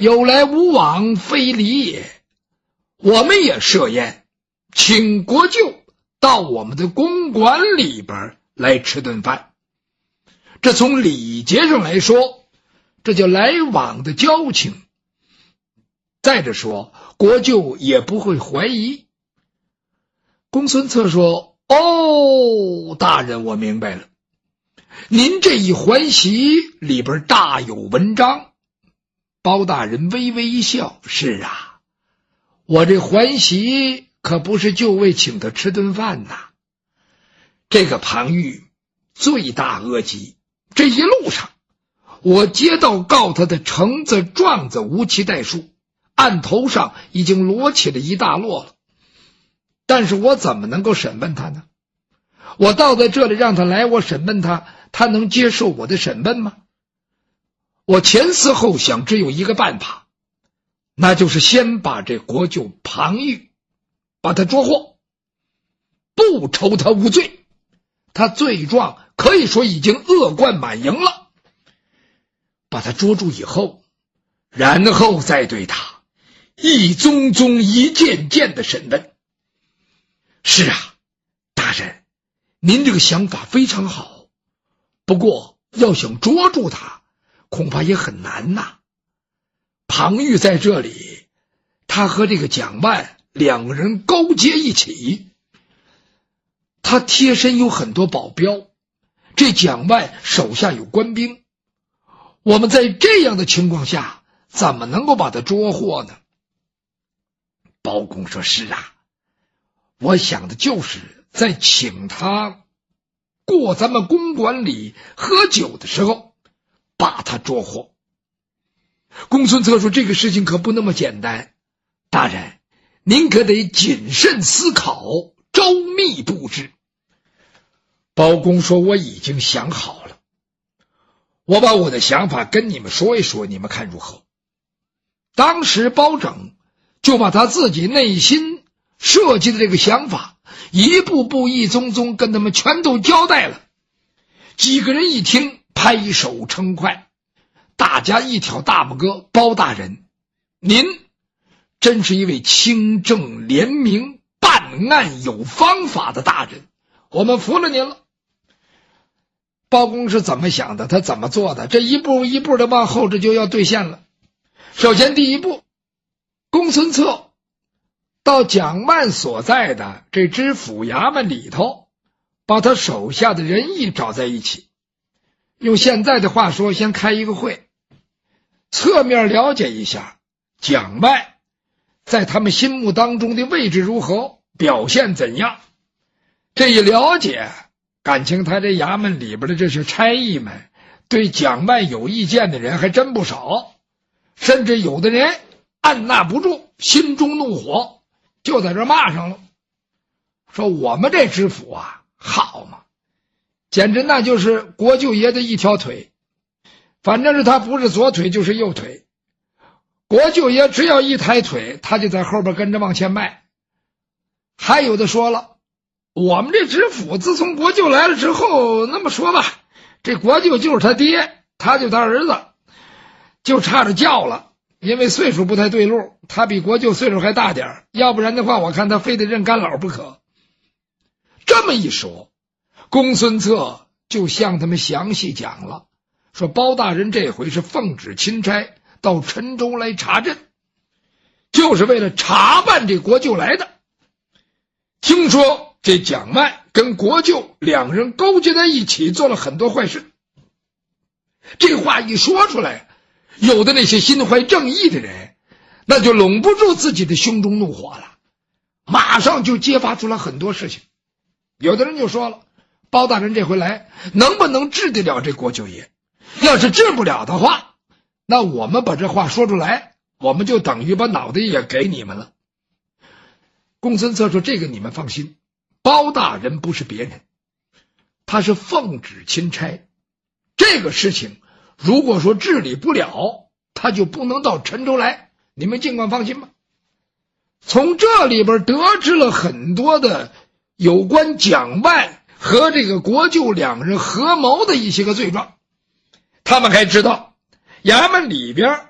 有来无往非礼也。我们也设宴，请国舅到我们的公馆里边来吃顿饭。这从礼节上来说，这叫来往的交情。再者说，国舅也不会怀疑。公孙策说：哦，大人，我明白了，您这一欢喜里边大有文章。包大人微微一笑：是啊，我这欢喜可不是就为请他吃顿饭呐。这个庞玉罪大恶极，这一路上我接到告他的橙子状子无其代数，案头上已经摞起了一大摞了，但是我怎么能够审问他呢？我倒在这里让他来，我审问他，他能接受我的审问吗？我前思后想，只有一个办法，那就是先把这国舅庞玉把他捉获，不愁他无罪，他罪状可以说已经恶贯满盈了。把他捉住以后，然后再对他一宗宗一件件的审问。是啊，大人，您这个想法非常好，不过要想捉住他恐怕也很难呐。庞玉在这里，他和这个蒋万两个人勾结一起，他贴身有很多保镖，这蒋万手下有官兵，我们在这样的情况下怎么能够把他捉获呢？包公说：是啊，我想的就是在请他过咱们公馆里喝酒的时候把他捉获。公孙策说：这个事情可不那么简单，大人，您可得谨慎思考，周密布置。包公说：我已经想好了，我把我的想法跟你们说一说，你们看如何？当时包拯就把他自己内心设计的这个想法一步步一宗宗跟他们全都交代了。几个人一听拍手称快，大家一挑大拇哥：包大人，您真是一位清正廉明、办案有方法的大人，我们服了您了。包公是怎么想的，他怎么做的，这一步一步的往后这就要兑现了。首先第一步，公孙策到蒋万所在的这知府衙门里头，把他手下的人一找在一起，用现在的话说，先开一个会，侧面了解一下蒋万在他们心目当中的位置如何，表现怎样。这一了解，感情他这衙门里边的这些差役们对蒋万有意见的人还真不少，甚至有的人按捺不住心中怒火，就在这骂上了，说我们这知府啊，好嘛，简直那就是国舅爷的一条腿，反正是他不是左腿就是右腿，国舅爷只要一抬腿，他就在后边跟着往前迈。还有的说了，我们这知府自从国舅来了之后，那么说吧，这国舅就是他爹，他就他儿子，就差着叫了，因为岁数不太对路，他比国舅岁数还大点，要不然的话我看他非得认干老不可。这么一说，公孙策就向他们详细讲了，说包大人这回是奉旨钦差到陈州来查镇，就是为了查办这国舅来的。听说这蒋万跟国舅两人勾结在一起，做了很多坏事。这话一说出来，有的那些心怀正义的人那就拢不住自己的胸中怒火了，马上就揭发出了很多事情。有的人就说了，包大人这回来能不能治得了这国舅爷？要是治不了的话，那我们把这话说出来，我们就等于把脑袋也给你们了。公孙策说：这个你们放心，包大人不是别人，他是奉旨钦差，这个事情如果说治理不了，他就不能到陈州来，你们尽管放心吧。从这里边得知了很多的有关蒋万和这个国舅两人合谋的一些个罪状，他们还知道衙门里边